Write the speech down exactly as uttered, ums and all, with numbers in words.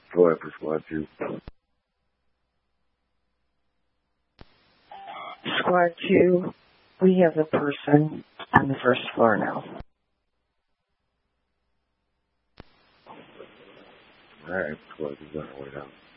Go ahead for squad two. Squad two, we have a person on the first floor now. Alright, squad two's on our way down.